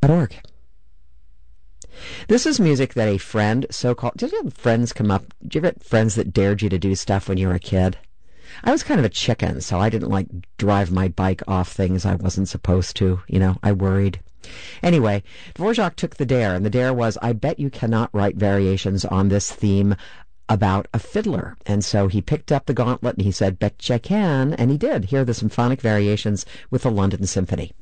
org. This is music that a friend, so-called... Did you have friends come up? Did you ever have friends that dared you to do stuff when you were a kid? I was kind of a chicken, so I didn't drive my bike off things I wasn't supposed to. I worried. Anyway, Dvorak took the dare, and the dare was, I bet you cannot write variations on this theme about a fiddler. And so he picked up the gauntlet and he said, bet you can, and he did. Here are the symphonic variations with the London Symphony.